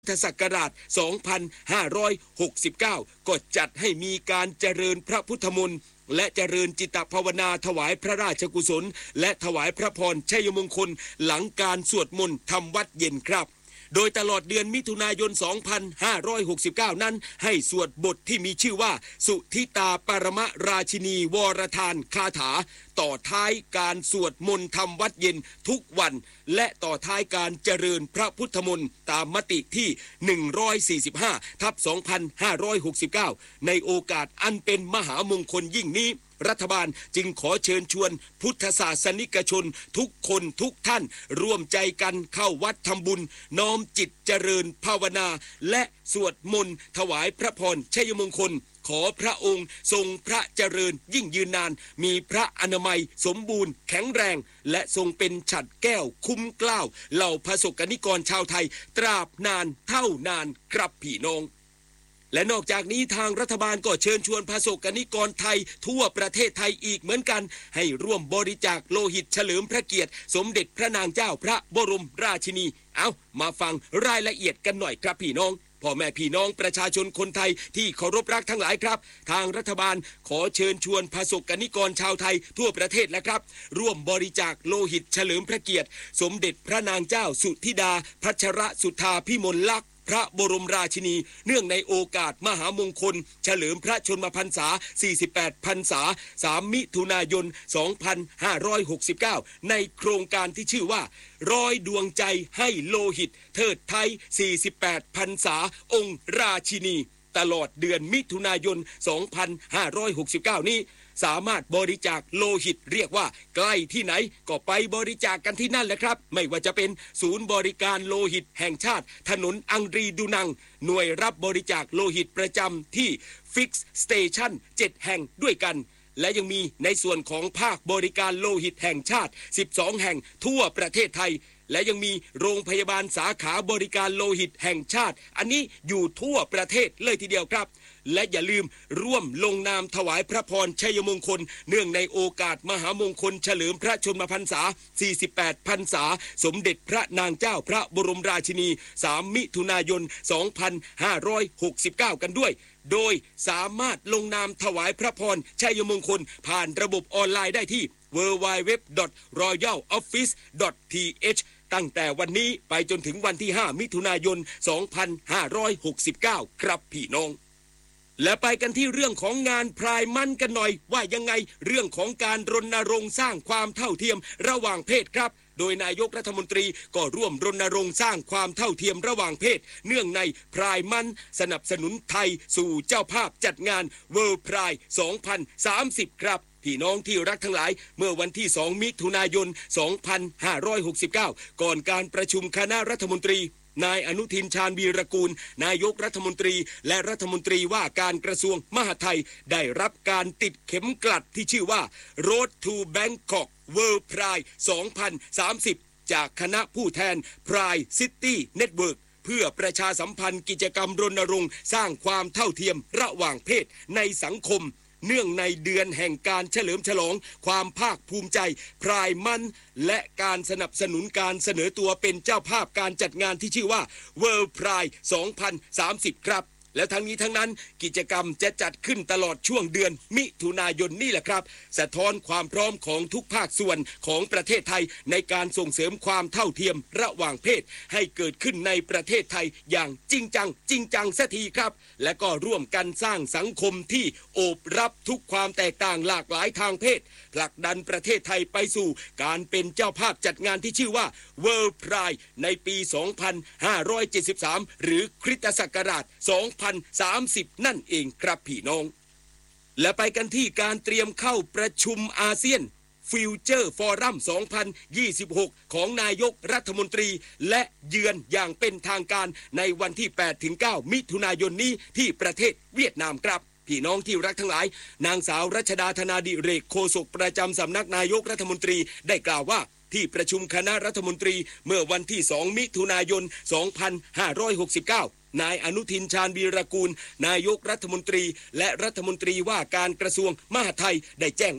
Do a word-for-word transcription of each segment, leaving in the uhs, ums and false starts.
พุทธศักราช สองพันห้าร้อยหกสิบเก้า ก็จัดให้มีการเจริญพระพุทธมนต์และเจริญจิตภาวนาถวายพระราชกุศลและถวายพระพรชัยมงคลหลังการสวดมนต์ทำวัดเย็นครับโดยตลอดเดือนมิถุนายน สองพันห้าร้อยหกสิบเก้า นั้นให้สวดบทที่มีชื่อว่าสุทิตาปรมราชินีวรทานคาถาต่อท้ายการสวดมนต์ทำวัดเย็นทุกวันและต่อท้ายการเจริญพระพุทธมนต์ตามมติที่ หนึ่งร้อยสี่สิบห้า ทับ สองพันห้าร้อยหกสิบเก้า ในโอกาสอันเป็นมหามงคลยิ่งนี้รัฐบาลจึงขอเชิญชวนพุทธศาสนิกชนทุกคนทุกท่านร่วมใจกันเข้าวัดทำบุญน้อมจิตเจริญภาวนาและสวดมนต์ถวายพระพรชัยมงคลขอพระองค์ทรงพระเจริญยิ่งยืนนานมีพระอนามัยสมบูรณ์แข็งแรงและทรงเป็นฉัตรแก้วคุ้มเกล้าเหล่าประสบกนิกรชาวไทยตราบนานเท่านานครับพี่น้องและนอกจากนี้ทางรัฐบาลก็เชิญชวนประสบกนิกรไทยทั่วประเทศไทยอีกเหมือนกันให้ร่วมบริจาคโลหิตเฉลิมพระเกียรติสมเด็จพระนางเจ้าพระบรมราชินีเอามาฟังรายละเอียดกันหน่อยครับพี่น้องพ่อแม่พี่น้องประชาชนคนไทยที่เคารพรักทั้งหลายครับทางรัฐบาลขอเชิญชวนประสบกนิกรชาวไทยทั่วประเทศแล้วครับร่วมบริจาคโลหิตเฉลิมพระเกียรติสมเด็จพระนางเจ้าสุธิดาพัชรสุธาพิมลลักษณ์พระบรมราชินีเนื่องในโอกาสมหามงคลเฉลิมพระชนมพรรษาสี่สิบแปดพรรษาสามมิถุนายนสองพันห้าร้อยหกสิบเก้าในโครงการที่ชื่อว่าร้อยดวงใจให้โลหิตเทิดไทยสี่สิบแปดพรรษาองค์ราชินีตลอดเดือนมิถุนายนสองพันห้าร้อยหกสิบเก้านี้สามารถบริจาคโลหิตเรียกว่าใกล้ที่ไหนก็ไปบริจาค ก, กันที่นั่นแหละครับไม่ว่าจะเป็นศูนย์บริการโลหิตแห่งชาติถนนอังรีดูนังหน่วยรับบริจาคโลหิตประจำที่ Fix Station เจ็ดแห่งด้วยกันและยังมีในส่วนของภาคบริการโลหิตแห่งชาติสิบสองแห่งทั่วประเทศไทยและยังมีโรงพยาบาลสาขาบริการโลหิตแห่งชาติอันนี้อยู่ทั่วประเทศเลยทีเดียวครับและอย่าลืมร่วมลงนามถวายพระพรชัยมงคลเนื่องในโอกาสมหามงคลเฉลิมพระชนมพรรษาสี่สิบแปดพรรษาสมเด็จพระนางเจ้าพระบรมราชินีสามมิถุนายนสองพันห้าร้อยหกสิบเก้ากันด้วยโดยสามารถลงนามถวายพระพรชัยมงคลผ่านระบบออนไลน์ได้ที่ ดับเบิลยู ดับเบิลยู ดับเบิลยู ดอท รอยัล ออฟฟิศ ดอท ที เอช ตั้งแต่วันนี้ไปจนถึงวันที่ห้ามิถุนายนสองพันห้าร้อยหกสิบเก้าครับพี่น้องและไปกันที่เรื่องของงานพรายมันกันหน่อยว่ายังไงเรื่องของการรณรงค์สร้างความเท่าเทียมระหว่างเพศครับโดยนายกรัฐมนตรีก็ร่วมรณรงค์สร้างความเท่าเทียมระหว่างเพศเนื่องในพรายมันสนับสนุนไทยสู่เจ้าภาพจัดงาน World Pride สองพันสามสิบครับพี่น้องที่รักทั้งหลายเมื่อวันที่สองมิถุนายนสองพันห้าร้อยหกสิบเก้าก่อนการประชุมคณะรัฐมนตรีนายอนุทินชาญวีรกูลนายกรัฐมนตรีและรัฐมนตรีว่าการกระทรวงมหาดไทยได้รับการติดเข็มกลัดที่ชื่อว่า Road to Bangkok World Pride สองพันสามสิบจากคณะผู้แทน Pride City Network เพื่อประชาสัมพันธ์กิจกรรมรณรงค์สร้างความเท่าเทียมระหว่างเพศในสังคมเนื่องในเดือนแห่งการเฉลิมฉลองความภาคภูมิใจพรายมันและการสนับสนุนการเสนอตัวเป็นเจ้าภาพการจัดงานที่ชื่อว่า World Pride สองพันสามสิบครับและทั้งนี้ทั้งนั้นกิจกรรมจะจัดขึ้นตลอดช่วงเดือนมิถุนายนนี่แหละครับสะท้อนความพร้อมของทุกภาคส่วนของประเทศไทยในการส่งเสริมความเท่าเทียมระหว่างเพศให้เกิดขึ้นในประเทศไทยอย่างจริงจังจริงจังสักทีครับและก็ร่วมกันสร้างสังคมที่โอบรับทุกความแตกต่างหลากหลายทางเพศผลักดันประเทศไทยไปสู่การเป็นเจ้าภาพจัดงานที่ชื่อว่า World Pride ในปี สองพันห้าร้อยเจ็ดสิบสาม หรือคริสตศักราช สองพันสามสิบ นั่นเองครับพี่น้องและไปกันที่การเตรียมเข้าประชุมอาเซียนฟิวเจอร์ฟอรัม สองพันยี่สิบหก ของนายกรัฐมนตรีและเยือนอย่างเป็นทางการในวันที่ แปดถึงเก้า มิถุนายนนี้ที่ประเทศเวียดนามครับพี่น้องที่รักทั้งหลายนางสาวรัชดาธนาดิเรกโฆษกประจำสำนักนายกรัฐมนตรีได้กล่าวว่าที่ประชุมคณะรัฐมนตรีเมื่อวันที่สองมิถุนายนสองพันห้าร้อยหกสิบเก้านายอนุทินชาญวีรกูลนายกรัฐมนตรีและรัฐมนตรีว่าการกระทรวงมหาดไทยได้แจ้งว่า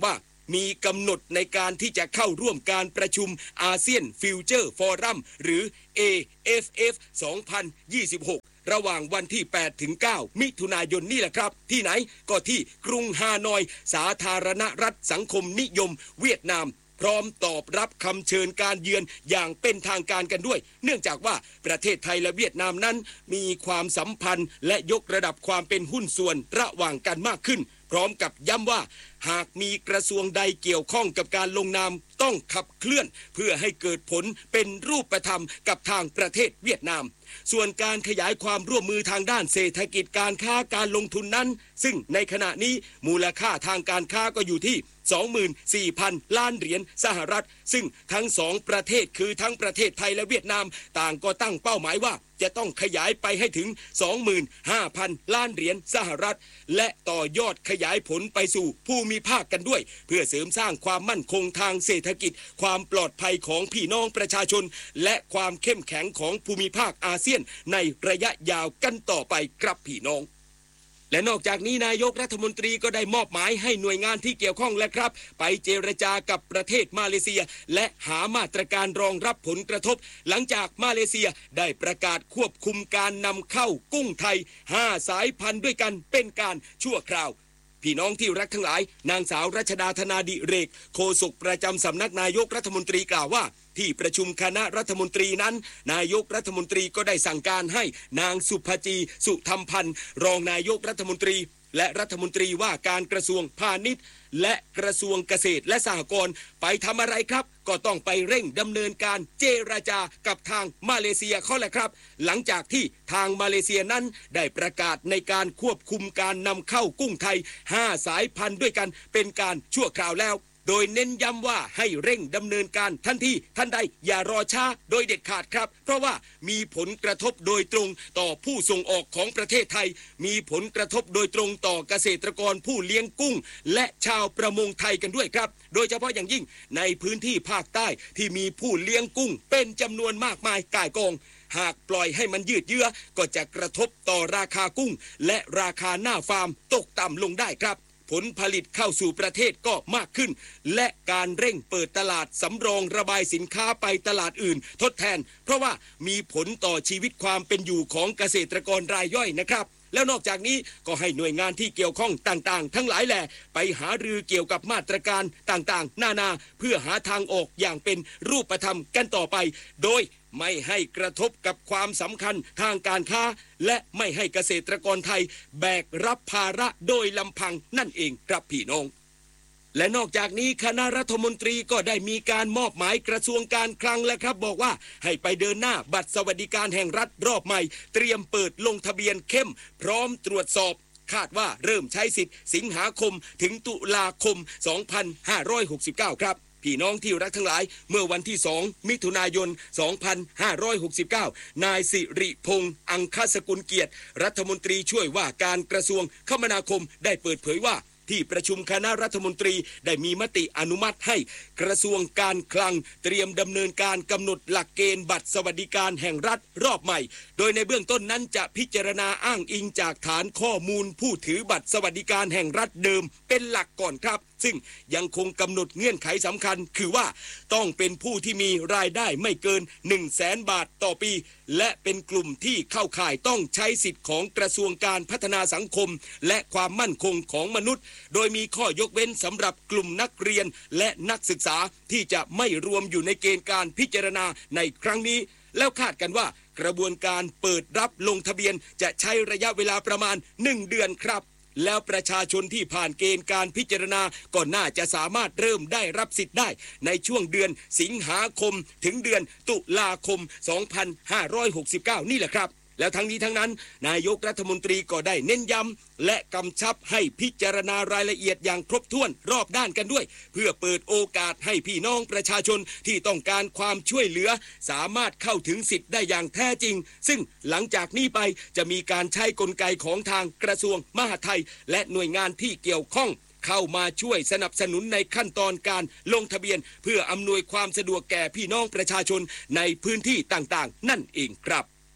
มีกำหนดในการที่จะเข้าร่วมการประชุมอาเซียนฟิวเจอร์ฟอรัมหรือ เอ เอฟ เอฟ สองพันยี่สิบหก ระหว่างวันที่ แปดถึงเก้า มิถุนายนนี่แหละครับที่ไหนก็ที่กรุงฮานอยสาธารณรัฐสังคมนิยมเวียดนามพร้อมตอบรับคำเชิญการเยือนอย่างเป็นทางการกันด้วยเนื่องจากว่าประเทศไทยและเวียดนามนั้นมีความสัมพันธ์และยกระดับความเป็นหุ้นส่วนระหว่างกันมากขึ้นพร้อมกับย้ำว่าหากมีกระทรวงใดเกี่ยวข้องกับการลงนามต้องขับเคลื่อนเพื่อให้เกิดผลเป็นรูปธรรมกับทางประเทศเวียดนามส่วนการขยายความร่วมมือทางด้านเศรษฐกิจการค้าการลงทุนนั้นซึ่งในขณะนี้มูลค่าทางการค้าก็อยู่ที่ สองหมื่นสี่พัน ล้านเหรียญสหรัฐซึ่งทั้งสองประเทศคือทั้งประเทศไทยและเวียดนามต่างก็ตั้งเป้าหมายว่าจะต้องขยายไปให้ถึง สองหมื่นห้าพัน ล้านเหรียญสหรัฐและต่อยอดขยายผลไปสู่ภูมิภาคกันด้วยเพื่อเสริมสร้างความมั่นคงทางเศรษฐกิจความปลอดภัยของพี่น้องประชาชนและความเข้มแข็งของภูมิภาคอาเซียนในระยะยาวกันต่อไปครับพี่น้องและนอกจากนี้นายกรัฐมนตรีก็ได้มอบหมายให้หน่วยงานที่เกี่ยวข้องและครับไปเจรจากับประเทศมาเลเซียและหามาตรการรองรับผลกระทบหลังจากมาเลเซียได้ประกาศควบคุมการนำเข้ากุ้งไทยห้าสายพันธุ์ด้วยกันเป็นการชั่วคราวพี่น้องที่รักทั้งหลายนางสาวรัชดาธนาดิเรกโฆษกประจำสำนักนายกรัฐมนตรีกล่าวว่าที่ประชุมคณะรัฐมนตรีนั้นนายกรัฐมนตรีก็ได้สั่งการให้นางสุภจีสุธรรมพันธ์รองนายกรัฐมนตรีและรัฐมนตรีว่าการกระทรวงพาณิชย์และกระทรวงเกษตรและสหกรณ์ไปทำอะไรครับก็ต้องไปเร่งดำเนินการเจรจากับทางมาเลเซียเขาแหละครับหลังจากที่ทางมาเลเซียนั้นได้ประกาศในการควบคุมการนำเข้ากุ้งไทยห้าสายพันธุ์ด้วยกันเป็นการชั่วคราวแล้วโดยเน้นย้ำว่าให้เร่งดำเนินการทันทีทันใดอย่ารอช้าโดยเด็ดขาดครับเพราะว่ามีผลกระทบโดยตรงต่อผู้ส่งออกของประเทศไทยมีผลกระทบโดยตรงต่อเกษตรกรผู้เลี้ยงกุ้งและชาวประมงไทยกันด้วยครับโดยเฉพาะอย่างยิ่งในพื้นที่ภาคใต้ที่มีผู้เลี้ยงกุ้งเป็นจำนวนมากมายก่ายกองหากปล่อยให้มันยืดเยื้อก็จะกระทบต่อราคากุ้งและราคาหน้าฟาร์มตกต่ำลงได้ครับผลผลิตเข้าสู่ประเทศก็มากขึ้นและการเร่งเปิดตลาดสำรองระบายสินค้าไปตลาดอื่นทดแทนเพราะว่ามีผลต่อชีวิตความเป็นอยู่ของเกษตรกรรายย่อยนะครับแล้วนอกจากนี้ก็ให้หน่วยงานที่เกี่ยวข้องต่างๆทั้งหลายแหล่ไปหารือเกี่ยวกับมาตรการต่างๆนานาเพื่อหาทางออกอย่างเป็นรูปธรรมกันต่อไปโดยไม่ให้กระทบกับความสำคัญทางการค้าและไม่ให้เกษตรกรไทยแบกรับภาระโดยลำพังนั่นเองครับพี่น้องและนอกจากนี้คณะรัฐมนตรีก็ได้มีการมอบหมายกระทรวงการคลังแล้วครับบอกว่าให้ไปเดินหน้าบัตรสวัสดิการแห่งรัฐรอบใหม่เตรียมเปิดลงทะเบียนเข้มพร้อมตรวจสอบคาดว่าเริ่มใช้สิทธิ์สิงหาคมถึงตุลาคมสองพันห้าร้อยหกสิบเก้าครับพี่น้องที่รักทั้งหลายเมื่อวันที่สองมิถุนายนสองพันห้าร้อยหกสิบเก้านายสิริพงษ์อังคสกุลเกียรติรัฐมนตรีช่วยว่าการกระทรวงคมนาคมได้เปิดเผยว่าที่ประชุมคณะรัฐมนตรีได้มีมติอนุมัติให้กระทรวงการคลังเตรียมดำเนินการกำหนดหลักเกณฑ์บัตรสวัสดิการแห่งรัฐรอบใหม่โดยในเบื้องต้นนั้นจะพิจารณาอ้างอิงจากฐานข้อมูลผู้ถือบัตรสวัสดิการแห่งรัฐเดิมเป็นหลักก่อนครับซึ่งยังคงกำหนดเงื่อนไขสำคัญคือว่าต้องเป็นผู้ที่มีรายได้ไม่เกิน หนึ่งแสน บาทต่อปีและเป็นกลุ่มที่เข้าข่ายต้องใช้สิทธิ์ของกระทรวงการพัฒนาสังคมและความมั่นคงของมนุษย์โดยมีข้อยกเว้นสำหรับกลุ่มนักเรียนและนักศึกษาที่จะไม่รวมอยู่ในเกณฑ์การพิจารณาในครั้งนี้แล้วคาดกันว่ากระบวนการเปิดรับลงทะเบียนจะใช้ระยะเวลาประมาณหนึ่งเดือนครับแล้วประชาชนที่ผ่านเกณฑ์การพิจารณาก็น่าจะสามารถเริ่มได้รับสิทธิ์ได้ในช่วงเดือนสิงหาคมถึงเดือนตุลาคมสองพันห้าร้อยหกสิบเก้านี่แหละครับแล้วทั้งนี้ทั้งนั้นนายกรัฐมนตรีก็ได้เน้นย้ำและกำชับให้พิจารณารายละเอียดอย่างครบถ้วนรอบด้านกันด้วยเพื่อเปิดโอกาสให้พี่น้องประชาชนที่ต้องการความช่วยเหลือสามารถเข้าถึงสิทธิ์ได้อย่างแท้จริงซึ่งหลังจากนี้ไปจะมีการใช้กลไกของทางกระทรวงมหาดไทยและหน่วยงานที่เกี่ยวข้องเข้ามาช่วยสนับสนุนในขั้นตอนการลงทะเบียนเพื่ออำนวยความสะดวกแก่พี่น้องประชาชนในพื้นที่ต่างๆนั่นเองครับ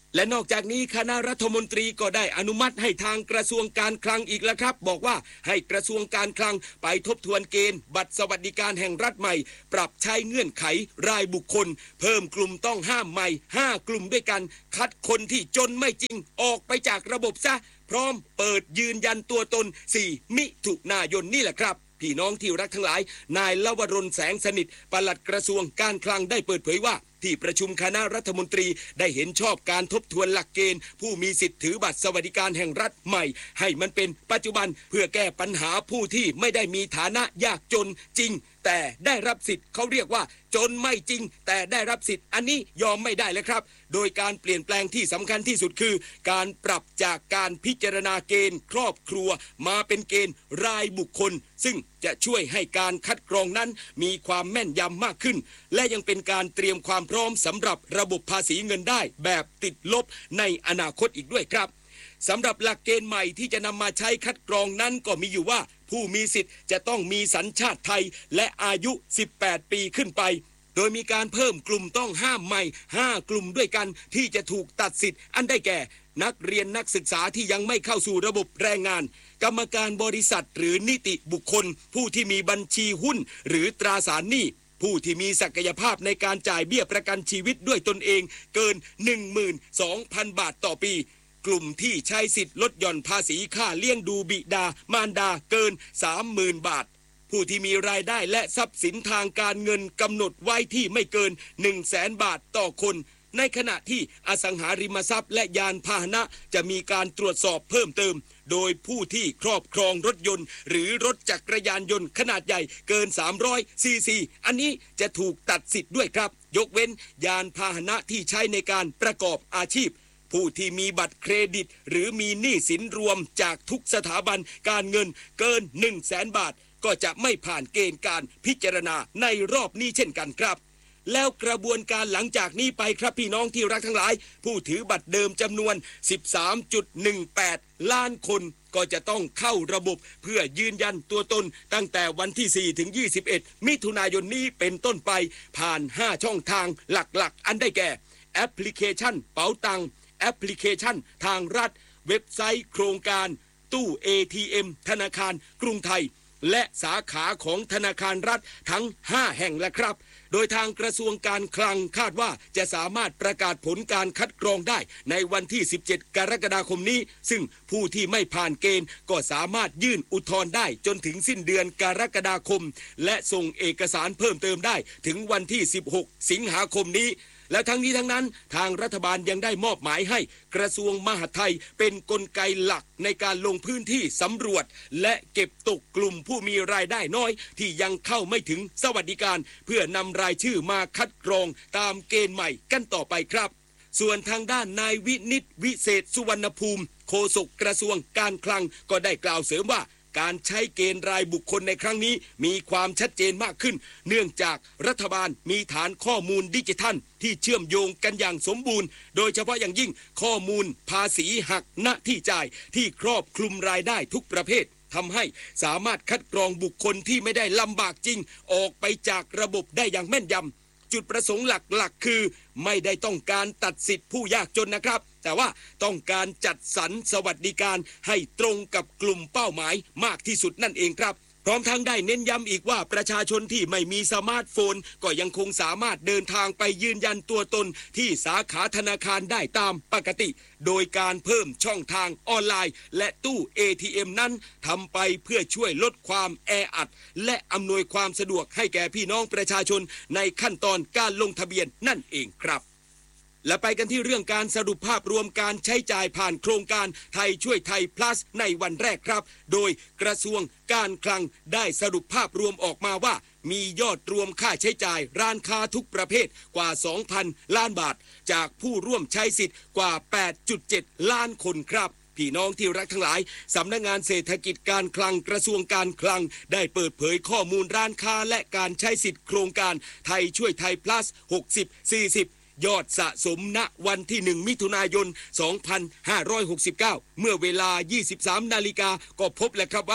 และนอกจากนี้คณะรัฐมนตรีก็ได้อนุมัติให้ทางกระทรวงการคลังอีกแล้วครับบอกว่าให้กระทรวงการคลังไปทบทวนเกณฑ์บัตรสวัสดิการแห่งรัฐใหม่ปรับใช้เงื่อนไขรายบุคคลเพิ่มกลุ่มต้องห้ามใหม่ห้ากลุ่มด้วยกันคัดคนที่จนไม่จริงออกไปจากระบบซะพร้อมเปิดยืนยันตัวตนสี่มิถุนายนนี่แหละครับพี่น้องที่รักทั้งหลายนายลวรนแสงสนิทปลัดกระทรวงการคลังได้เปิดเผยว่าที่ประชุมคณะรัฐมนตรีได้เห็นชอบการทบทวนหลักเกณฑ์ผู้มีสิทธิ์ถือบัตรสวัสดิการแห่งรัฐใหม่ให้มันเป็นปัจจุบันเพื่อแก้ปัญหาผู้ที่ไม่ได้มีฐานะยากจนจริงแต่ได้รับสิทธิ์เขาเรียกว่าจนไม่จริงแต่ได้รับสิทธิ์อันนี้ยอมไม่ได้เลยครับโดยการเปลี่ยนแปลงที่สำคัญที่สุดคือการปรับจากการพิจารณาเกณฑ์ครอบครัวมาเป็นเกณฑ์รายบุคคลซึ่งจะช่วยให้การคัดกรองนั้นมีความแม่นยำมากขึ้นและยังเป็นการเตรียมความพร้อมสำหรับระบบภาษีเงินได้แบบติดลบในอนาคตอีกด้วยครับสำหรับหลักเกณฑ์ใหม่ที่จะนำมาใช้คัดกรองนั้นก็มีอยู่ว่าผู้มีสิทธิ์จะต้องมีสัญชาติไทยและอายุสิบแปดปีขึ้นไปโดยมีการเพิ่มกลุ่มต้องห้ามใหม่ห้ากลุ่มด้วยกันที่จะถูกตัดสิทธิ์อันได้แก่นักเรียนนักศึกษาที่ยังไม่เข้าสู่ระบบแรงงานกรรมการบริษัทหรือนิติบุคคลผู้ที่มีบัญชีหุ้นหรือตราสารหนี้ผู้ที่มีศักยภาพในการจ่ายเบี้ยประกันชีวิตด้วยตนเองเกิน หนึ่งหมื่นสองพัน บาทต่อปีกลุ่มที่ใช้สิทธิ์ลดหย่อนภาษีค่าเลี้ยงดูบิดามารดาเกิน สามหมื่น บาทผู้ที่มีรายได้และทรัพย์สินทางการเงินกำหนดไว้ที่ไม่เกิน หนึ่งแสน บาทต่อคนในขณะที่อสังหาริมทรัพย์และยานพาหนะจะมีการตรวจสอบเพิ่มเติมโดยผู้ที่ครอบครองรถยนต์หรือรถจักรยานยนต์ขนาดใหญ่เกินสามร้อยซีซีอันนี้จะถูกตัดสิทธิ์ด้วยครับยกเว้นยานพาหนะที่ใช้ในการประกอบอาชีพผู้ที่มีบัตรเครดิตหรือมีหนี้สินรวมจากทุกสถาบันการเงินเกิน หนึ่งแสน บาทก็จะไม่ผ่านเกณฑ์การพิจารณาในรอบนี้เช่นกันครับแล้วกระบวนการหลังจากนี้ไปครับพี่น้องที่รักทั้งหลายผู้ถือบัตรเดิมจำนวน สิบสามจุดหนึ่งแปด ล้านคนก็จะต้องเข้าระบบเพื่อยืนยันตัวตนตั้งแต่วันที่สี่ถึงยี่สิบเอ็ดมิถุนายนนี้เป็นต้นไปผ่านห้าช่องทางหลักๆอันได้แก่แอปพลิเคชันเป๋าตังแอปพลิเคชันทางรัฐเว็บไซต์โครงการตู้ เอ ที เอ็ม ธนาคารกรุงไทยและสาขาของธนาคารรัฐทั้งห้าแห่งแล้วครับโดยทางกระทรวงการคลังคาดว่าจะสามารถประกาศผลการคัดกรองได้ในวันที่สิบเจ็ดกรกฎาคมนี้ซึ่งผู้ที่ไม่ผ่านเกณฑ์ก็สามารถยื่นอุทธรณ์ได้จนถึงสิ้นเดือนกรกฎาคมและส่งเอกสารเพิ่มเติมได้ถึงวันที่สิบหกสิงหาคมนี้และทั้งนี้ทั้งนั้นทางรัฐบาลยังได้มอบหมายให้กระทรวงมหาดไทยเป็นกลไกหลักในการลงพื้นที่สำรวจและเก็บตกกลุ่มผู้มีรายได้น้อยที่ยังเข้าไม่ถึงสวัสดิการเพื่อนำรายชื่อมาคัดกรองตามเกณฑ์ใหม่กันต่อไปครับส่วนทางด้านนายวินิตวิเศษสุวรรณภูมิโฆษกกระทรวงการคลังก็ได้กล่าวเสริมว่าการใช้เกณฑ์รายบุคคลในครั้งนี้มีความชัดเจนมากขึ้นเนื่องจากรัฐบาลมีฐานข้อมูลดิจิทัลที่เชื่อมโยงกันอย่างสมบูรณ์โดยเฉพาะอย่างยิ่งข้อมูลภาษีหักณที่จ่ายที่ครอบคลุมรายได้ทุกประเภททำให้สามารถคัดกรองบุคคลที่ไม่ได้ลำบากจริงออกไปจากระบบได้อย่างแม่นยำจุดประสงค์หลักๆคือไม่ได้ต้องการตัดสิทธิผู้ยากจนนะครับแต่ว่าต้องการจัดสรรสวัสดิการให้ตรงกับกลุ่มเป้าหมายมากที่สุดนั่นเองครับพร้อมทั้งได้เน้นย้ำอีกว่าประชาชนที่ไม่มีสมาร์ทโฟนก็ยังคงสามารถเดินทางไปยืนยันตัวตนที่สาขาธนาคารได้ตามปกติโดยการเพิ่มช่องทางออนไลน์และตู้ เอ ที เอ็ม นั้นทำไปเพื่อช่วยลดความแออัดและอำนวยความสะดวกให้แก่พี่น้องประชาชนในขั้นตอนการลงทะเบียนนั่นเองครับและไปกันที่เรื่องการสรุปภาพรวมการใช้จ่ายผ่านโครงการไทยช่วยไทย plus ในวันแรกครับโดยกระทรวงการคลังได้สรุปภาพรวมออกมาว่ามียอดรวมค่าใช้จ่ายร้านค้าทุกประเภทกว่า สองพัน ล้านบาทจากผู้ร่วมใช้สิทธิ์กว่า แปดจุดเจ็ด ล้านคนครับพี่น้องที่รักทั้งหลายสำนักงานเศรษฐกิจการคลังกระทรวงการคลังได้เปิดเผยข้อมูลร้านค้าและการใช้สิทธิ์โครงการไทยช่วยไทย plus หกสิบ สี่สิบยอดสะสมณวันที่หนึ่งมิถุนายนสองพันห้าร้อยหกสิบเก้าเมื่อเวลา ยี่สิบสามนาฬิกาก็พบแล้วครับว่า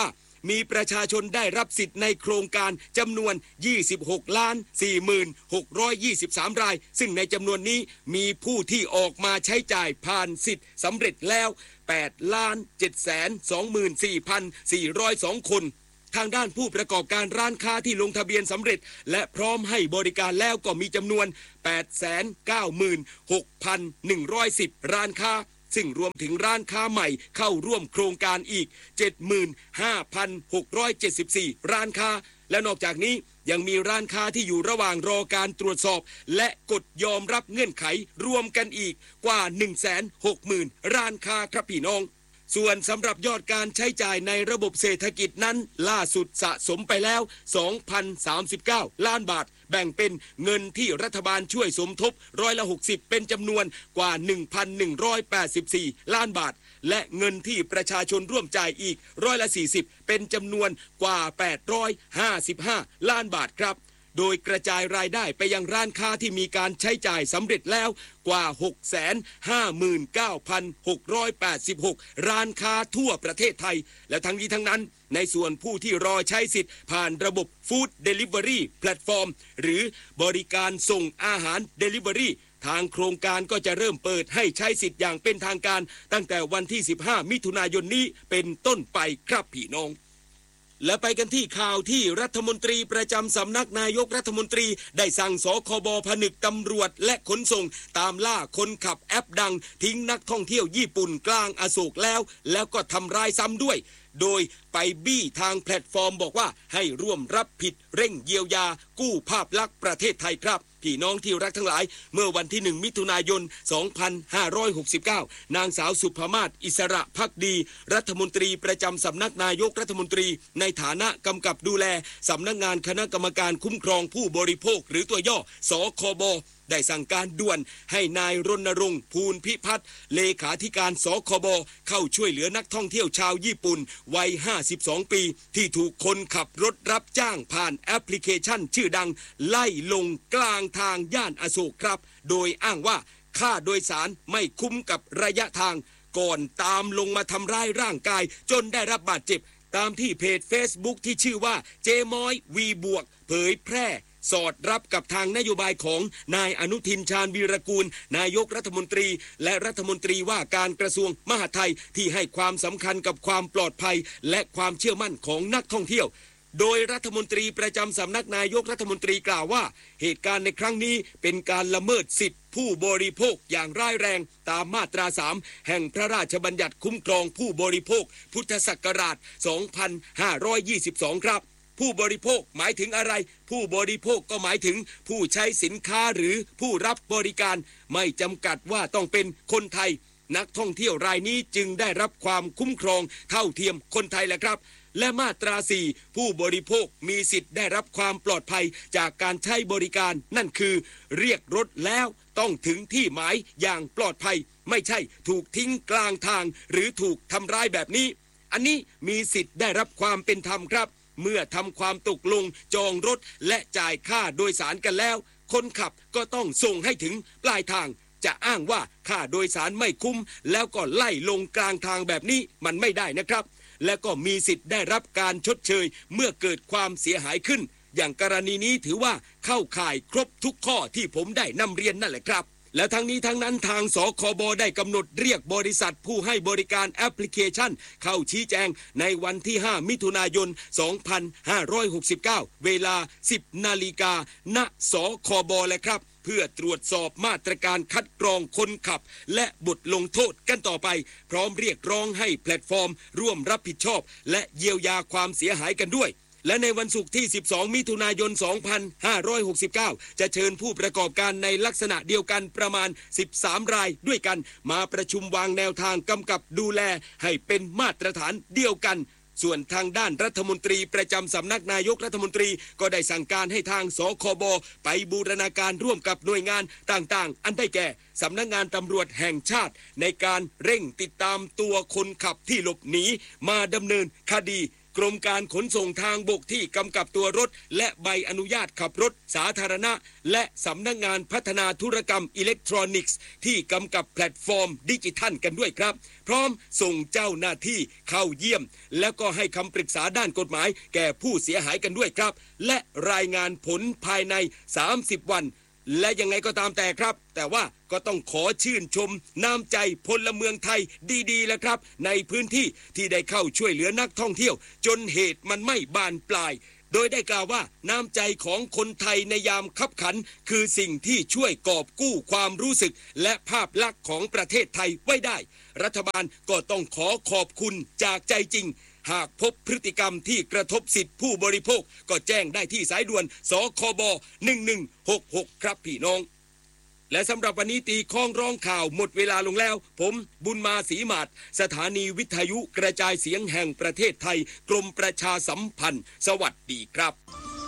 มีประชาชนได้รับสิทธิ์ในโครงการจำนวนยี่สิบหกล้านสี่หมื่นหกร้อยยี่สิบสามรายซึ่งในจำนวนนี้มีผู้ที่ออกมาใช้จ่ายผ่านสิทธิ์สำเร็จแล้วแปดล้านเจ็ดแสนสองหมื่นสี่พันสี่ร้อยสองคนทางด้านผู้ประกอบการร้านค้าที่ลงทะเบียนสำเร็จและพร้อมให้บริการแล้วก็มีจำนวน แปดแสนเก้าหมื่นหกพันหนึ่งร้อยสิบ ร้านค้าซึ่งรวมถึงร้านค้าใหม่เข้าร่วมโครงการอีก เจ็ดหมื่นห้าพันหกร้อยเจ็ดสิบสี่ ร้านค้าและนอกจากนี้ยังมีร้านค้าที่อยู่ระหว่างรอการตรวจสอบและกดยอมรับเงื่อนไขรวมกันอีกกว่า หนึ่งแสนหกหมื่น ร้านค้าครับพี่น้องส่วนสำหรับยอดการใช้จ่ายในระบบเศรษฐกิจนั้นล่าสุดสะสมไปแล้ว สองพันสามสิบเก้า ล้านบาทแบ่งเป็นเงินที่รัฐบาลช่วยสมทบร้อยละหกสิบเป็นจำนวนกว่า หนึ่งพันหนึ่งร้อยแปดสิบสี่ ล้านบาทและเงินที่ประชาชนร่วมจ่ายอีกร้อยละสี่สิบเป็นจำนวนกว่าแปดร้อยห้าสิบห้าล้านบาทครับโดยกระจายรายได้ไปยังร้านค้าที่มีการใช้จ่ายสำเร็จแล้วกว่า หกแสนห้าหมื่นเก้าพันหกร้อยแปดสิบหก ร้านค้าทั่วประเทศไทยและทั้งนี้ทั้งนั้นในส่วนผู้ที่รอใช้สิทธิ์ผ่านระบบฟู้ดเดลิเวอรี่แพลตฟอร์มหรือบริการส่งอาหารเดลิเวอรี่ทางโครงการก็จะเริ่มเปิดให้ใช้สิทธิ์อย่างเป็นทางการตั้งแต่วันที่สิบห้ามิถุนายนนี้เป็นต้นไปครับพี่น้องและไปกันที่ข่าวที่รัฐมนตรีประจำสำนักนายกรัฐมนตรีได้สั่งสคบผนึกตำรวจและขนส่งตามล่าคนขับแอปดังทิ้งนักท่องเที่ยวญี่ปุ่นกลางอโศกแล้วแล้วก็ทำร้ายซ้ำด้วยโดยไปบี้ทางแพลตฟอร์มบอกว่าให้ร่วมรับผิดเร่งเยียวยากู้ภาพลักษณ์ประเทศไทยครับพี่น้องที่รักทั้งหลายเมื่อวันที่หนึ่งมิถุนายนสองพันห้าร้อยหกสิบเก้านางสาวสุภมาศอิสระภักดีรัฐมนตรีประจำสำนักนายกรัฐมนตรีในฐานะกำกับดูแลสำนักงานคณะกรรมการคุ้มครองผู้บริโภคหรือตัวย่อสคบได้สั่งการด่วนให้นายรณรงค์ภูลพิพัฒน์เลขาธิการสคบเข้าช่วยเหลือนักท่องเที่ยวชาวญี่ปุ่นวัยห้าสิบสองปีที่ถูกคนขับรถรับจ้างผ่านแอปพลิเคชันชื่อดังไล่ลงกลางทางย่านอโศกครับโดยอ้างว่าค่าโดยสารไม่คุ้มกับระยะทางก่อนตามลงมาทำร้ายร่างกายจนได้รับบาดเจ็บตามที่เพจ Facebook ที่ชื่อว่าเจม้อยวีบวกเผยแพร่สอดรับกับทางนโยบายของนายอนุทินชาญวีรกูลนายกรัฐมนตรีและรัฐมนตรีว่าการกระทรวงมหาดไทยที่ให้ความสำคัญกับความปลอดภัยและความเชื่อมั่นของนักท่องเที่ยวโดยรัฐมนตรีประจำสำนักนายกรัฐมนตรีกล่าวว่าเหตุการณ์ในครั้งนี้เป็นการละเมิดสิทธิผู้บริโภคอย่างร้ายแรงตามมาตราสามแห่งพระราชบัญญัติคุ้มครองผู้บริโภคพุทธศักราชสองพันห้าร้อยยี่สิบสองครับผู้บริโภคหมายถึงอะไรผู้บริโภคก็หมายถึงผู้ใช้สินค้าหรือผู้รับบริการไม่จำกัดว่าต้องเป็นคนไทยนักท่องเที่ยวรายนี้จึงได้รับความคุ้มครองเท่าเทียมคนไทยแหละครับและมาตราสี่ผู้บริโภคมีสิทธิ์ได้รับความปลอดภัยจากการใช้บริการนั่นคือเรียกรถแล้วต้องถึงที่หมายอย่างปลอดภัยไม่ใช่ถูกทิ้งกลางทางหรือถูกทำร้ายแบบนี้อันนี้มีสิทธิ์ได้รับความเป็นธรรมครับเมื่อทำความตกลงจองรถและจ่ายค่าโดยสารกันแล้วคนขับก็ต้องส่งให้ถึงปลายทางจะอ้างว่าค่าโดยสารไม่คุ้มแล้วก็ไล่ลงกลางทางแบบนี้มันไม่ได้นะครับและก็มีสิทธิ์ได้รับการชดเชยเมื่อเกิดความเสียหายขึ้นอย่างกรณีนี้ถือว่าเข้าข่ายครบทุกข้อที่ผมได้นำเรียนนั่นแหละครับและทั้งนี้ทั้งนั้นทางสคบได้กำหนดเรียกบริษัทผู้ให้บริการแอปพลิเคชันเข้าชี้แจงในวันที่ห้ามิถุนายนสองพันห้าร้อยหกสิบเก้าเวลา สิบนาฬิกาณสคบเลยครับเพื่อตรวจสอบมาตรการคัดกรองคนขับและบทลงโทษกันต่อไปพร้อมเรียกร้องให้แพลตฟอร์มร่วมรับผิดชอบและเยียวยาความเสียหายกันด้วยและในวันศุกร์ที่สิบสองมิถุนายนสองพันห้าร้อยหกสิบเก้าจะเชิญผู้ประกอบการในลักษณะเดียวกันประมาณสิบสามรายด้วยกันมาประชุมวางแนวทางกำกับดูแลให้เป็นมาตรฐานเดียวกันส่วนทางด้านรัฐมนตรีประจำสำนักนายกรัฐมนตรีก็ได้สั่งการให้ทางสคบไปบูรณาการร่วมกับหน่วยงานต่างๆอันได้แก่สำนักงานตำรวจแห่งชาติในการเร่งติดตามตัวคนขับที่หลบหนีมาดำเนินคดีกรมการขนส่งทางบกที่กำกับตัวรถและใบอนุญาตขับรถสาธารณะและสำนักงานพัฒนาธุรกรรมอิเล็กทรอนิกส์ที่กำกับแพลตฟอร์มดิจิทัลกันด้วยครับพร้อมส่งเจ้าหน้าที่เข้าเยี่ยมแล้วก็ให้คำปรึกษาด้านกฎหมายแก่ผู้เสียหายกันด้วยครับและรายงานผลภายในสามสิบวันและยังไงก็ตามแต่ครับแต่ว่าก็ต้องขอชื่นชมน้ำใจพลเมืองไทยดีๆแล้วครับในพื้นที่ที่ได้เข้าช่วยเหลือนักท่องเที่ยวจนเหตุมันไม่บานปลายโดยได้กล่าวว่าน้ำใจของคนไทยในยามคับขันคือสิ่งที่ช่วยกอบกู้ความรู้สึกและภาพลักษณ์ของประเทศไทยไว้ได้รัฐบาลก็ต้องขอขอบคุณจากใจจริงหากพบพฤติกรรมที่กระทบสิทธิผู้บริโภคก็แจ้งได้ที่สายด่วนสคบหนึ่งหนึ่งหกหกครับพี่น้องและสำหรับวันนี้ตีข้องร้องข่าวหมดเวลาลงแล้วผมบุญมาศรีหมาดสถานีวิทยุกระจายเสียงแห่งประเทศไทยกรมประชาสัมพันธ์สวัสดีครับ